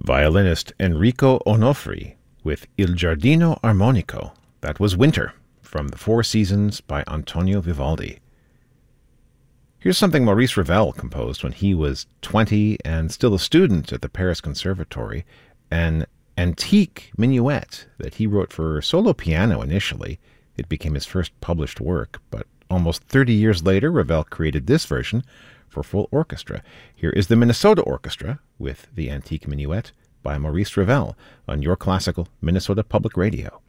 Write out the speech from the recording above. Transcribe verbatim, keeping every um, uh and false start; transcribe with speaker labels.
Speaker 1: Violinist Enrico Onofri with Il Giardino Armonico. That was Winter, from The Four Seasons by Antonio Vivaldi. Here's something Maurice Ravel composed when he was twenty and still a student at the Paris Conservatory, an antique minuet that he wrote for solo piano initially. It became his first published work, but almost thirty years later, Ravel created this version for full orchestra. Here is the Minnesota Orchestra with the Antique Minuet by Maurice Ravel on Your Classical Minnesota Public Radio.